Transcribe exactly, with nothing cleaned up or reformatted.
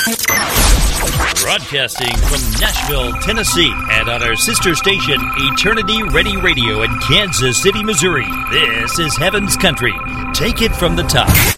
Broadcasting from Nashville, Tennessee, and on our sister station, Eternity Ready Radio in Kansas City, Missouri. This is Heaven's Country. Take it from the top.